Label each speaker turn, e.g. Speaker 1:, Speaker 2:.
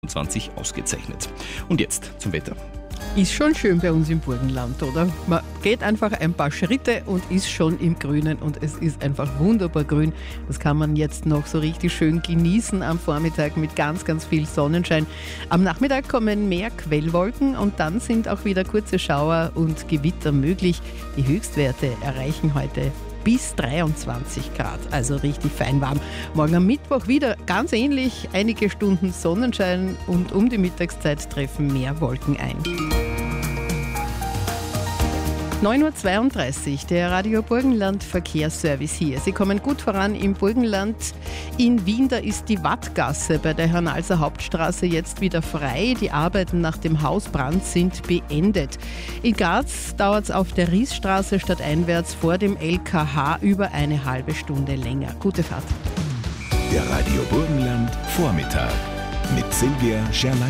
Speaker 1: 20 ausgezeichnet. Und jetzt zum Wetter.
Speaker 2: Ist schon schön bei uns im Burgenland, oder? Man geht einfach ein paar Schritte und ist schon im Grünen und es ist einfach wunderbar grün. Das kann man jetzt noch so richtig schön genießen am Vormittag mit ganz, ganz viel Sonnenschein. Am Nachmittag kommen mehr Quellwolken und dann sind auch wieder kurze Schauer und Gewitter möglich. Die Höchstwerte erreichen heute bis 23 Grad, also richtig fein warm. Morgen am Mittwoch wieder ganz ähnlich, einige Stunden Sonnenschein und um die Mittagszeit treffen mehr Wolken ein. 9.32 Uhr, der Radio Burgenland Verkehrsservice hier. Sie kommen gut voran im Burgenland. In Wien, da ist die Wattgasse bei der Hernalser Hauptstraße jetzt wieder frei. Die Arbeiten nach dem Hausbrand sind beendet. In Graz dauert es auf der Riesstraße stadteinwärts vor dem LKH über eine halbe Stunde länger. Gute Fahrt.
Speaker 3: Der Radio Burgenland Vormittag mit Silvia Scherlein.